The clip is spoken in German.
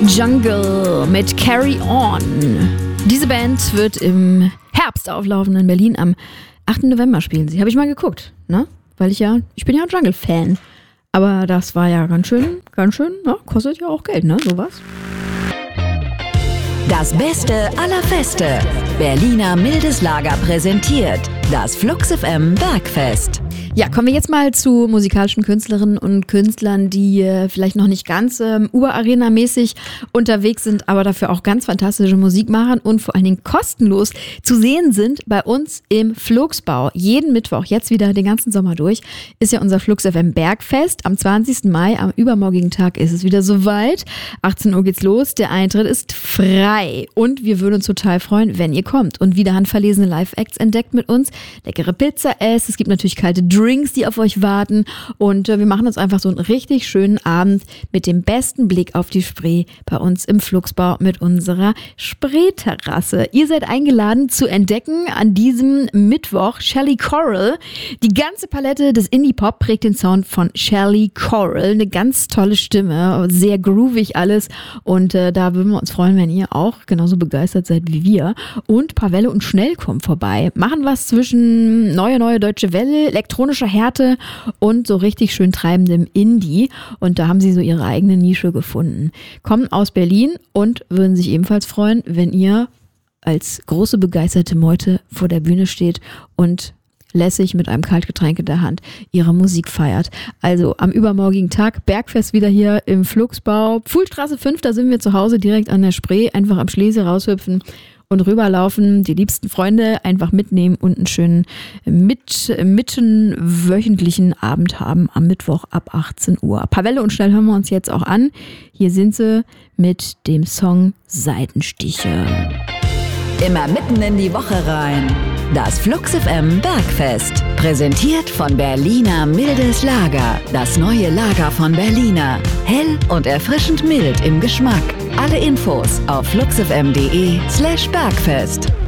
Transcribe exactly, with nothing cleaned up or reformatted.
Jungle mit Carry On. Diese Band wird im Herbst auflaufen in Berlin. Am achten November spielen sie. Habe ich mal geguckt, ne? Weil ich ja, ich bin ja Jungle-Fan. Aber das war ja ganz schön, ganz schön, ja, kostet ja auch Geld, ne? Sowas. Das Beste aller Feste. Berliner Mildes Lager präsentiert das Flux F M Bergfest. Ja, kommen wir jetzt mal zu musikalischen Künstlerinnen und Künstlern, die äh, vielleicht noch nicht ganz ähm, Ur-Arena-mäßig unterwegs sind, aber dafür auch ganz fantastische Musik machen und vor allen Dingen kostenlos zu sehen sind bei uns im Fluxbau. Jeden Mittwoch, jetzt wieder den ganzen Sommer durch, ist ja unser Flux F M Bergfest. Am zwanzigsten Mai, am übermorgigen Tag, ist es wieder soweit. achtzehn Uhr geht's los, der Eintritt ist frei und wir würden uns total freuen, wenn ihr kommt und wieder handverlesene Live-Acts entdeckt mit uns, leckere Pizza esst, es gibt natürlich kalte Drinks, die auf euch warten und äh, wir machen uns einfach so einen richtig schönen Abend mit dem besten Blick auf die Spree bei uns im Fluxbau mit unserer Spreeterrasse. Ihr seid eingeladen zu entdecken an diesem Mittwoch Shelly Coral. Die ganze Palette des Indie-Pop prägt den Sound von Shelly Coral. Eine ganz tolle Stimme, sehr groovig alles und äh, da würden wir uns freuen, wenn ihr auch genauso begeistert seid wie wir. Und Pavelle und Schnell kommen vorbei. Machen was zwischen neue, neue deutsche Welle, elektronischer Härte und so richtig schön treibendem Indie. Und da haben sie so ihre eigene Nische gefunden. Kommen aus Berlin und würden sich ebenfalls freuen, wenn ihr als große begeisterte Meute vor der Bühne steht und lässig mit einem Kaltgetränk in der Hand ihre Musik feiert. Also am übermorgigen Tag Bergfest wieder hier im Fluxbau. Pfuhlstraße fünf, da sind wir zu Hause direkt an der Spree. Einfach am Schlesien raushüpfen und rüberlaufen, die liebsten Freunde einfach mitnehmen und einen schönen mit, mitten wöchentlichen Abend haben am Mittwoch ab achtzehn Uhr. Pavelle und Schnell hören wir uns jetzt auch an. Hier sind sie mit dem Song Seitenstiche. Immer mitten in die Woche rein. Das Flux F M Bergfest. Präsentiert von Berliner Mildes Lager. Das neue Lager von Berliner. Hell und erfrischend mild im Geschmack. Alle Infos auf fluxfm punkt de slash Bergfest.